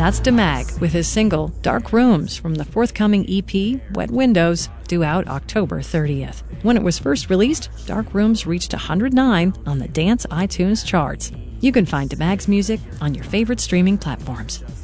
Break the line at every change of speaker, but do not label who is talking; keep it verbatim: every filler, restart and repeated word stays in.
That's Damag with his single Dark Rooms from the forthcoming E P Wet Windows, due out October thirtieth. When it was first released, Dark Rooms reached one hundred nine on the Dance iTunes charts. You can find Damag's music on your favorite streaming platforms.